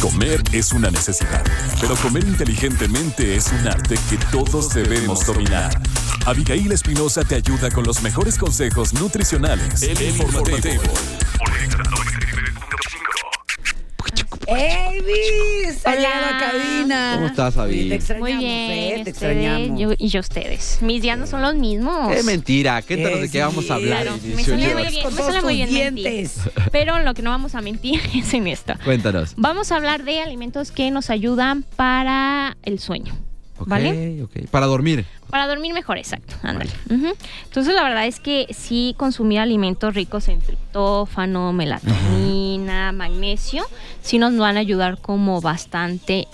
Comer es una necesidad, pero comer inteligentemente es un arte que todos debemos dominar. Abigail Espinosa te ayuda con los mejores consejos nutricionales. El Informativo. ¡Ey, Bis! ¡Ha llegado a cabina! ¿Cómo estás, Abby? Te extrañamos, Muy bien, te extrañamos. y yo ustedes. Mis días no son los mismos. Es mentira, cuéntanos de qué vamos a hablar. Claro, el me suena 18 muy de bien, Con me todos suena muy tus bien dientes. Pero lo que no vamos a mentir es en esto. Cuéntanos. Vamos a hablar de alimentos que nos ayudan para el sueño. ¿Vale? Ok. Para dormir. Para dormir mejor, exacto. Ándale. Entonces, la verdad es que sí consumir alimentos ricos en triptófano, melatonina, magnesio, sí nos van a ayudar como bastante.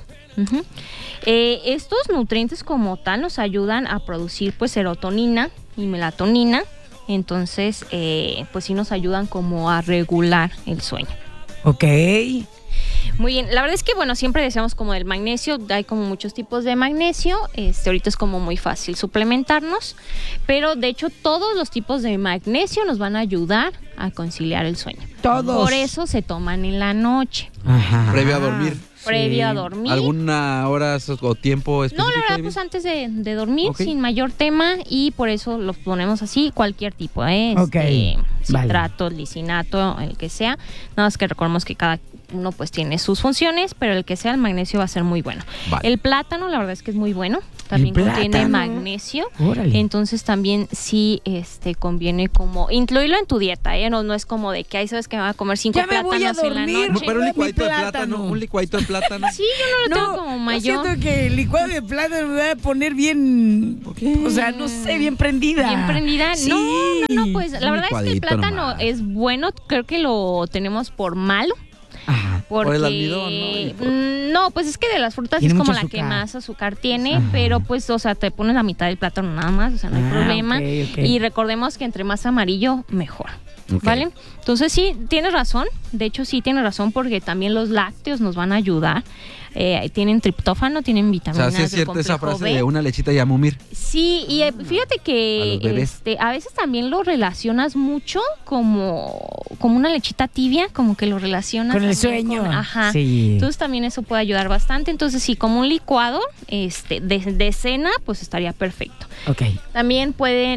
Estos nutrientes como tal nos ayudan a producir pues serotonina y melatonina. Entonces, pues sí nos ayudan como a regular el sueño. Ok. Muy bien, la verdad es que bueno, siempre decíamos como del magnesio, hay como muchos tipos de magnesio, ahorita es como muy fácil suplementarnos, pero de hecho todos los tipos de magnesio nos van a ayudar a conciliar el sueño. Todos. Por eso se toman en la noche, Ajá. Previo a dormir. previo a dormir. ¿Alguna hora o tiempo específico? No, la verdad, Abby? pues antes de dormir, Ok. sin mayor tema, y por eso lo ponemos así, cualquier tipo, Ok, citrato, lisinato, el que sea. Nada más que recordemos que cada uno pues tiene sus funciones, pero el que sea, el magnesio va a ser muy bueno. Vale. El plátano, la verdad es que es muy bueno, también ¿El contiene plátano? magnesio. Órale. Entonces también sí conviene como incluirlo en tu dieta, no es como de que ahí sabes que me va a comer 5 Ya me voy a plátanos en la dormir. noche. Pero un Mi licuadito de plátano. plátano. Un licuadito de plátano. Sí, yo no lo tengo como mayor. Yo siento que el licuado de plátano me va a poner bien, o sea, no sé, bien prendida. Bien prendida. Sí. No, pues la Un verdad es que el licuadito plátano nomás. es bueno, creo que lo tenemos por malo. Ajá. Porque, Por el almidón, ¿no? Y por- no, pues es que de las frutas Tiene es como mucho la que azúcar. más azúcar tiene, Ajá. pero pues, o sea, te pones la mitad del plátano nada más, o sea, no hay problema. Ok. Y recordemos que entre más amarillo, mejor. Ok. ¿Vale? Entonces sí, tienes razón. De hecho, sí tienes razón porque también los lácteos nos van a ayudar. Tienen triptófano, tienen O vitaminas sea, sí es del cierta esa complejo frase B. de una lechita y a mumir. Sí, y fíjate A que los bebés. a veces también lo relacionas mucho como una lechita tibia, como que lo relacionas Con el también sueño. ajá. Sí. Entonces también eso puede ayudar bastante. Entonces sí, como un licuado de cena, pues estaría perfecto. Ok. También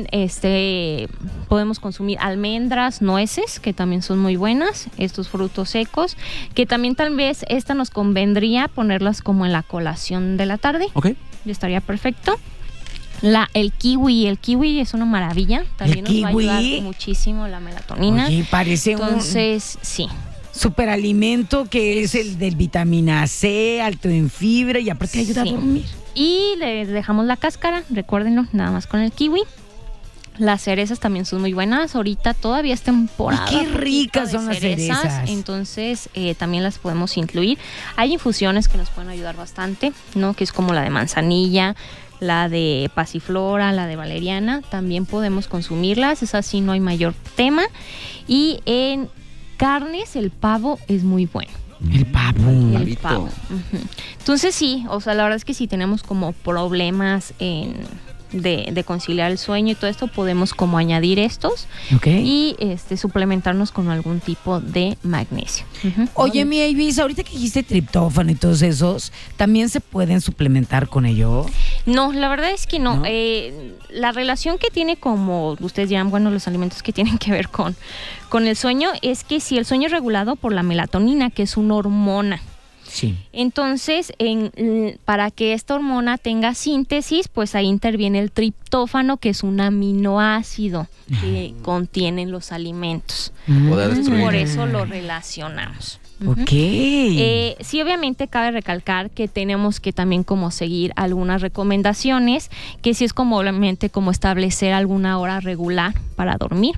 podemos consumir almendras, nueces, que también son muy buenas, estos frutos secos, que también tal vez esta nos convendría ponerlas como en la colación de la tarde, Ok. y estaría perfecto. El kiwi es una maravilla, también nos va a ayudar kiwi? muchísimo la melatonina. Oye, parece Entonces, sí. un superalimento que es el del vitamina C, alto en fibra y aparte ayuda Sí. a dormir. Y le dejamos la cáscara, recuérdenlo, nada más con el kiwi. Las cerezas también son muy buenas. Ahorita todavía es temporada. Ay, qué poquito ricas de son las cerezas. Entonces también las podemos incluir. Hay infusiones que nos pueden ayudar bastante, ¿no? Que es como la de manzanilla, la de pasiflora, la de valeriana. También podemos consumirlas. Es así, no hay mayor tema. Y en carnes, el pavo es muy bueno. El pavo. El Pavito. pavo. Ujú. Entonces sí, o sea, la verdad es que si tenemos como problemas de conciliar el sueño y todo esto, podemos como añadir estos Ok. y suplementarnos con algún tipo de magnesio. Ujú. Oye, mi Avis, ahorita que dijiste triptófano y todos esos, ¿también se pueden suplementar con ello? No, la verdad es que no. ¿No? La relación que tiene, como ustedes dirán, bueno, los alimentos que tienen que ver con el sueño, es que si el sueño es regulado por la melatonina, que es una hormona. Sí. Entonces, para que esta hormona tenga síntesis, pues ahí interviene el triptófano, que es un aminoácido que contienen los alimentos. Poder Entonces, destruir. por eso lo relacionamos. Ujú. Ok. Sí, obviamente cabe recalcar que tenemos que también como seguir algunas recomendaciones, que sí es como obviamente como establecer alguna hora regular para dormir.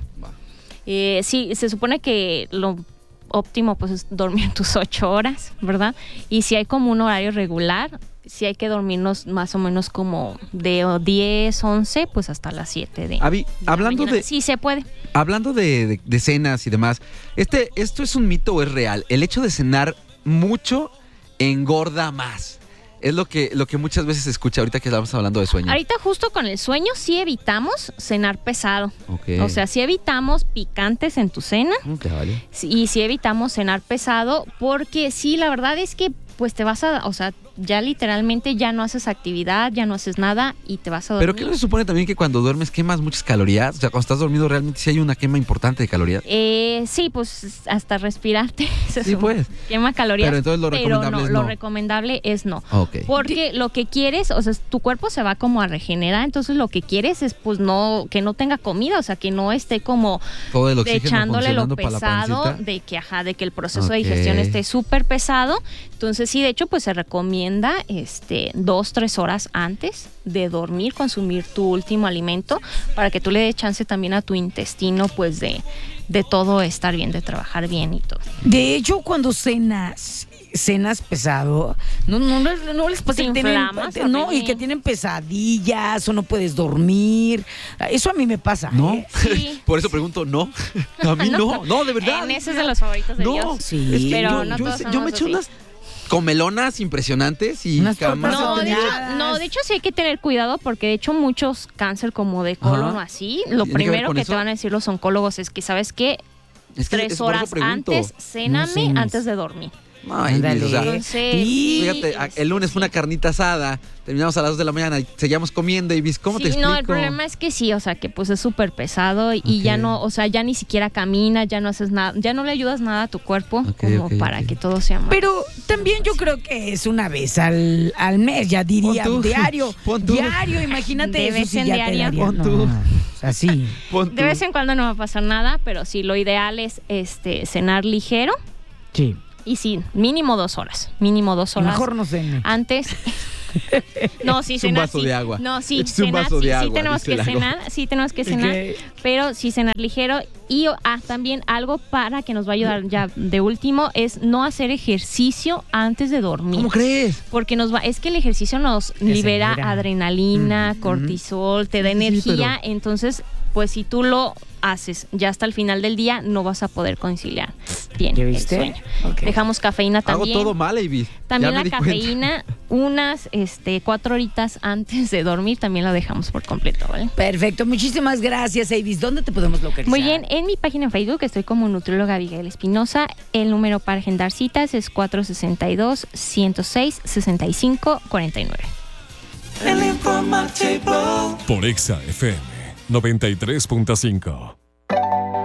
Sí, se supone que lo óptimo pues es dormir tus 8 horas, ¿verdad? Y si hay como un horario regular, si hay que dormirnos más o menos como de 10, 11, pues hasta las 7 de Abby, la hablando mañana. de, Sí, se puede. hablando de cenas y demás, ¿esto es un mito o es real? El hecho de cenar mucho engorda más. Es lo que muchas veces se escucha ahorita que estamos hablando de sueño. Ahorita justo con el sueño sí evitamos cenar pesado. Ok. O sea, sí evitamos picantes en tu cena. Ya vale. Y sí evitamos cenar pesado porque sí, la verdad es que pues te vas a, o sea, ya literalmente ya no haces actividad, ya no haces nada y te vas a dormir. Pero ¿qué no se supone también que cuando duermes quemas muchas calorías? O sea, cuando estás dormido realmente sí hay una quema importante de calorías. Sí, pues hasta respirarte Sí, pues. quema calorías. Pero entonces lo recomendable es lo no. recomendable es no. Ok. Porque lo que quieres, o sea, tu cuerpo se va como a regenerar, entonces lo que quieres es pues no, que no tenga comida, o sea, que no esté como Todo el oxígeno echándole lo funcionando para la pesado pancita. de que el proceso de Ok. digestión esté súper pesado. Entonces sí, de hecho, pues se recomienda 2-3 horas antes de dormir, consumir tu último alimento para que tú le des chance también a tu intestino pues de todo estar bien, de trabajar bien y todo. De hecho, cuando cenas pesado, no les pasa Te que tienen, inflamas, no, horrible. y que tienen pesadillas o no puedes dormir. Eso a mí me pasa. ¿No? ¿eh? Sí. Por eso pregunto, no. A mí no, de verdad. Ese es de los favoritos de No, Dios. Sí. es que Pero yo, no yo, todos yo somos me echo así. unas comelonas impresionantes y Unas jamás tortas he tenido- De hecho sí hay que tener cuidado porque de hecho muchos cáncer como de colon Ajá. o así, lo ¿Tiene que ver primero con que eso? te van a decir los oncólogos es que, ¿sabes qué? Es que 3 es por eso horas pregunto. antes, céname No cenes. antes de dormir. Ay, Ándale. o sea, Entonces, Sí. fíjate, el lunes fue una carnita asada, terminamos a las 2 de la mañana y seguíamos comiendo y vis, ¿cómo te sí, explico? no, el problema es que sí, o sea, que pues es súper pesado y Ok. ya no, o sea, ya ni siquiera caminas, ya no haces nada, ya no le ayudas nada a tu cuerpo Ok, como ok, para ok. que todo sea más. Pero también yo creo que es una vez al mes, ya diría, Pon tú. diario. Pon tú. Diario, imagínate De eso vez sí en ya diario. te daría. Pon No, tú. o sea, sí. Pon De tú. vez en cuando no va a pasar nada, pero sí, lo ideal es cenar ligero Sí. y sí, mínimo 2 horas, mínimo 2 horas. Mejor no cene. Antes. No, sí, Es un cenar. vaso sí. de agua. No, sí, Es un cenar, vaso de sí, agua, sí tenemos dice que el agua. cenar, sí tenemos que cenar, pero sí cenar ligero. Y también algo para que nos va a ayudar ya de último es no hacer ejercicio antes de dormir. ¿Cómo crees? Porque es que el ejercicio nos libera acelera. adrenalina, cortisol, te da Sí, sí, energía, entonces pues si tú lo haces ya hasta el final del día no vas a poder conciliar bien ¿Ya el viste? sueño. Ok. Dejamos cafeína también. Hago todo mal, Avis. También Ya me la di cuenta. cafeína, unas 4 horitas antes de dormir, también la dejamos por completo, ¿vale? Perfecto, muchísimas gracias, Avis. ¿Dónde te podemos localizar? Muy bien, en mi página en Facebook estoy como nutrióloga Abigail Espinosa. El número para agendar citas es 462-106-6549. Por Exa FM 93.5.